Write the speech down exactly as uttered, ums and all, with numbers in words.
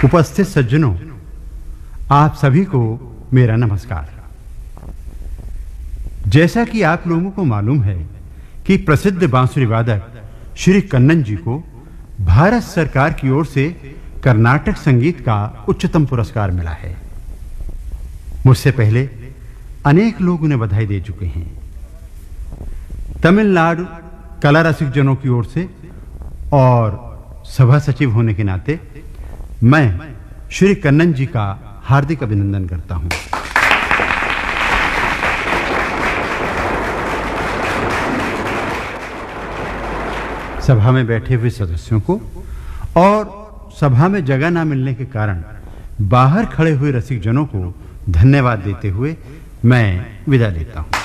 उपस्थित सज्जनों, आप सभी को मेरा नमस्कार। जैसा कि आप लोगों को मालूम है कि प्रसिद्ध बांसुरी वादक श्री कन्नन जी को भारत सरकार की ओर से कर्नाटक संगीत का उच्चतम पुरस्कार मिला है। मुझसे पहले अनेक लोग उन्हें बधाई दे चुके हैं। तमिलनाडु कला रसिक जनों की ओर से और सभा सचिव होने के नाते मैं श्री कन्नन जी का हार्दिक अभिनंदन करता हूं। सभा में बैठे हुए सदस्यों को और सभा में जगह ना मिलने के कारण बाहर खड़े हुए रसिक जनों को धन्यवाद देते हुए मैं विदा लेता हूं।